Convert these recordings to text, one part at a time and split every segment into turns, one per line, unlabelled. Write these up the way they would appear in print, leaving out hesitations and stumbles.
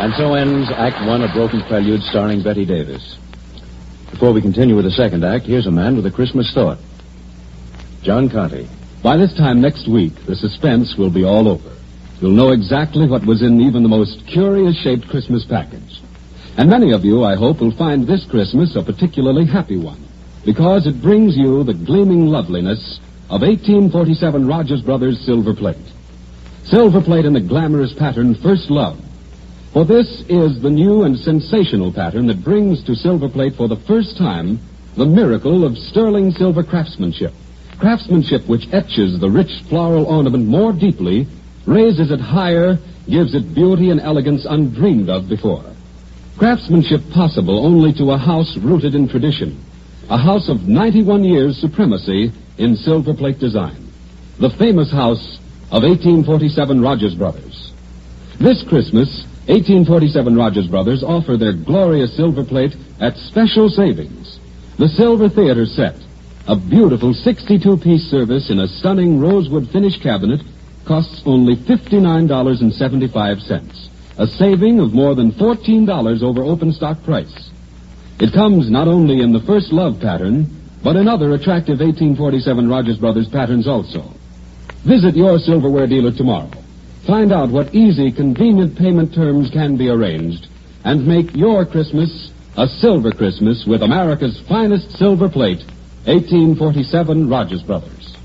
And so ends Act One of Broken Prelude, starring Betty Davis. Before we continue with the second act, here's a man with a Christmas thought. John Conte.
By this time next week, the suspense will be all over. You'll know exactly what was in even the most curious-shaped Christmas package. And many of you, I hope, will find this Christmas a particularly happy one, because it brings you the gleaming loveliness of 1847 Rogers Brothers silver plate. Silver plate in the glamorous pattern First Love. For this is the new and sensational pattern that brings to silver plate for the first time the miracle of sterling silver craftsmanship. Craftsmanship which etches the rich floral ornament more deeply, raises it higher, gives it beauty and elegance undreamed of before. Craftsmanship possible only to a house rooted in tradition. A house of 91 years' supremacy in silver plate design. The famous house of 1847 Rogers Brothers. This Christmas, 1847 Rogers Brothers offer their glorious silver plate at special savings. The Silver Theater set, a beautiful 62-piece service in a stunning rosewood finish cabinet, costs only $59.75, a saving of more than $14 over open stock price. It comes not only in the First Love pattern, but in other attractive 1847 Rogers Brothers patterns also. Visit your silverware dealer tomorrow. Find out what easy, convenient payment terms can be arranged, and make your Christmas a silver Christmas with America's finest silver plate, 1847 Rogers Brothers.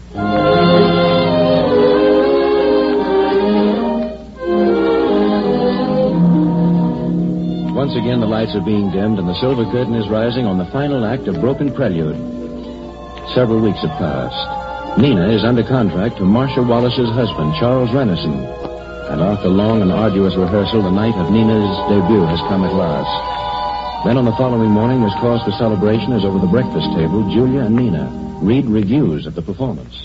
Once again, the lights are being dimmed, and the silver curtain is rising on the final act of Broken Prelude. Several weeks have passed. Nina is under contract to Marcia Wallace's husband, Charles Renison. And after long and arduous rehearsal, the night of Nina's debut has come at last. Then on the following morning, there's cause for celebration as over the breakfast table, Julia and Nina read reviews of the performance.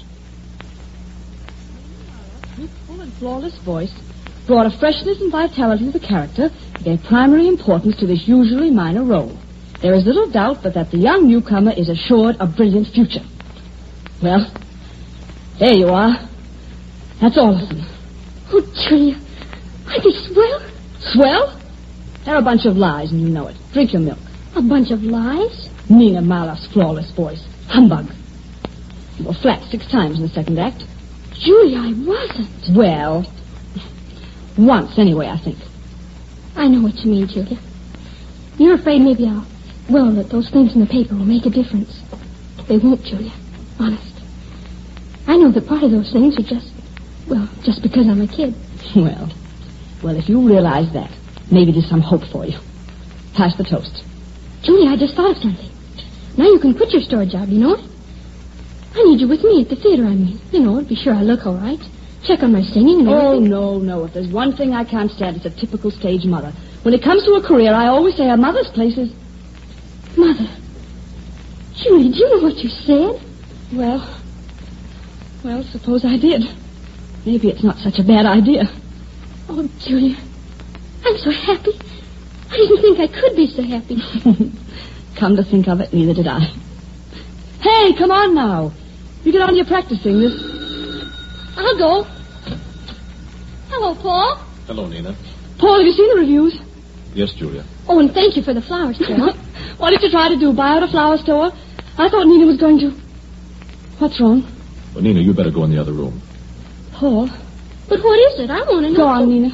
Her full and flawless voice brought a freshness and vitality to the character that gave primary importance to this usually minor role. There is little doubt but that the young newcomer is assured a brilliant future. Well, there you are. That's all of them.
Oh, Julia, aren't they swell?
Swell? They're a bunch of lies, and you know it. Drink your milk.
A bunch of lies?
Nina Malloff's flawless voice. Humbug. You were flat 6 times in the second act.
Julia, I wasn't.
Well, once anyway, I think.
I know what you mean, Julia. You're afraid maybe that those things in the paper will make a difference. They won't, Julia. Honest. I know that part of those things are just because I'm a kid.
Well, if you realize that, maybe there's some hope for you. Pass the toast.
Julia, I just thought of something. Now you can quit your store job, you know it? I need you with me at the theater, I mean. You know, to be sure I look all right. Check on my singing and everything.
Oh, no. If there's one thing I can't stand, it's a typical stage mother. When it comes to a career, I always say a mother's place is...
Mother. Julie, do you know what you said?
Well, suppose I did. Maybe it's not such a bad idea.
Oh, Julia, I'm so happy. I didn't think I could be so happy.
Come to think of it, neither did I. Hey, come on now. You get on to your practicing.
I'll go. Hello, Paul.
Hello, Nina.
Paul, have you seen the reviews?
Yes, Julia.
Oh, and thank you for the flower store.
What did you try to do, buy out a flower store? I thought Nina was going to... What's wrong?
Well, Nina, you better go in the other room.
Paul?
But what is it? I want to know.
Go on, Nina.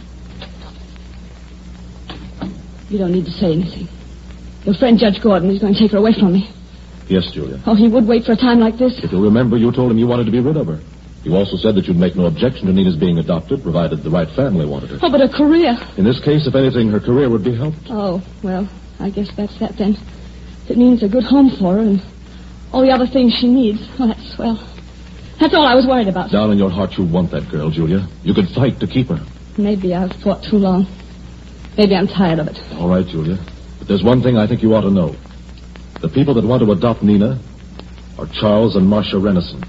You don't need to say anything. Your friend Judge Gordon is going to take her away from me.
Yes, Julia.
Oh, he would wait for a time like this?
If you'll remember, you told him you wanted to be rid of her. You also said that you'd make no objection to Nina's being adopted, provided the right family wanted her.
Oh, but a career.
In this case, if anything, her career would be helped.
Oh, well, I guess that's that then. It means a good home for her and all the other things she needs. Well, that's swell. That's all I was worried about.
Down in your heart, you want that girl, Julia. You could fight to keep her.
Maybe I've fought too long. Maybe I'm tired of it.
All right, Julia. But there's one thing I think you ought to know. The people that want to adopt Nina are Charles and Marcia Renison.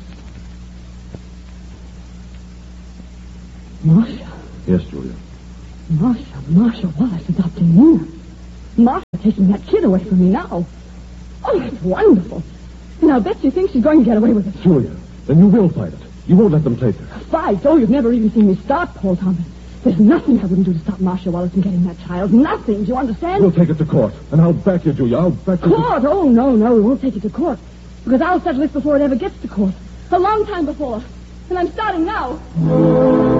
Marcia?
Yes, Julia.
Marcia Wallace adopting Nina. Marcia taking that kid away from me now. Oh, that's wonderful. And I'll bet you think she's going to get away with it.
Julia, then you will fight it. You won't let them take her.
Fight? Oh, you've never even seen me start, Paul Thomas. There's nothing I wouldn't do to stop Marcia Wallace from getting that child. Nothing. Do you understand?
We'll take it to court, and I'll back you, Julia. I'll back you.
Court? Oh, no, we won't take it to court. Because I'll settle this before it ever gets to court. A long time before. And I'm starting now.